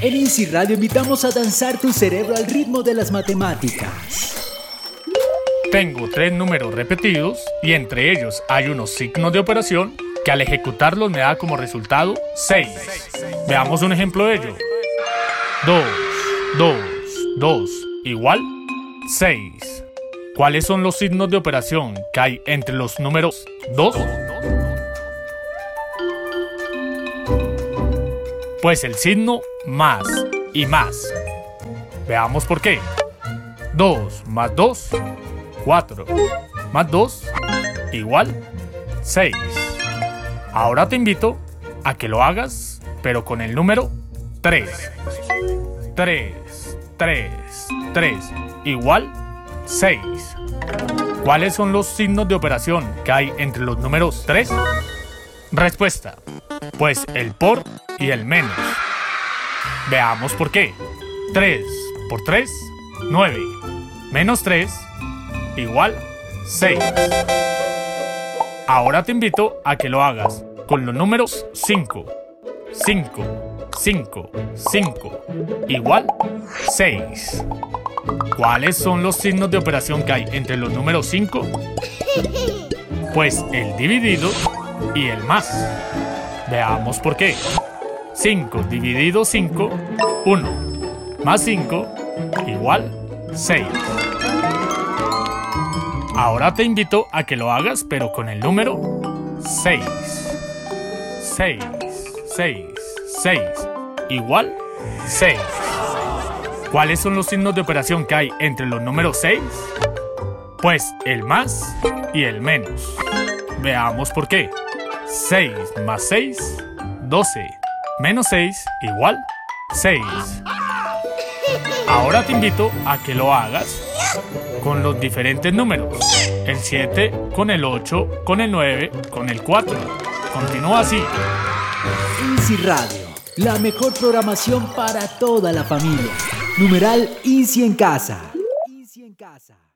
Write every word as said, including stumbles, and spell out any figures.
En INSI Radio invitamos a danzar tu cerebro al ritmo de las matemáticas. Tengo tres números repetidos y entre ellos hay unos signos de operación que al ejecutarlos me da como resultado seis. Veamos un ejemplo de ello. dos, dos, dos igual seis. ¿Cuáles son los signos de operación que hay entre los números dos? Pues el signo más y más. Veamos por qué. dos más dos, cuatro. Más dos, igual seis. Ahora te invito a que lo hagas, pero con el número tres. tres, tres, tres, igual seis. ¿Cuáles son los signos de operación que hay entre los números tres? Respuesta. Pues el por y el menos. Veamos por qué. tres por tres, nueve. Menos tres, igual seis. Ahora te invito a que lo hagas con los números cinco. cinco, cinco, cinco, igual seis. ¿Cuáles son los signos de operación que hay entre los números cinco? Pues el dividido y el más. Veamos por qué. cinco dividido cinco, uno. Más cinco, igual seis. Ahora te invito a que lo hagas, pero con el número seis. seis, seis, seis, igual seis. ¿Cuáles son los signos de operación que hay entre los números seis? Pues el más y el menos. Veamos por qué. seis más seis, doce. Menos seis, igual seis. Ahora te invito a que lo hagas con los diferentes números. El siete, con el ocho, con el nueve, con el cuatro. Continúa así. INSI Radio, la mejor programación para toda la familia. Numeral INSI en casa. INSI en casa.